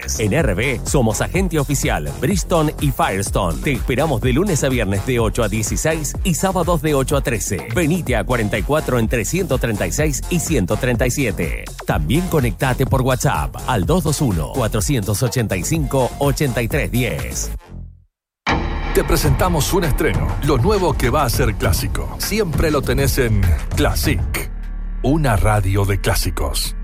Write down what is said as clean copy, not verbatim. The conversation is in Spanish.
Londres. En RB somos agente oficial Bridgestone y Firestone. Te esperamos de lunes a viernes de 8 a 16 y sábados de 8 a 13. Venite a 44 entre 136 y 137. También conectate por WhatsApp al 221-485-8310. Te presentamos un estreno, lo nuevo que va a ser clásico. Siempre lo tenés en Classic, una radio de clásicos.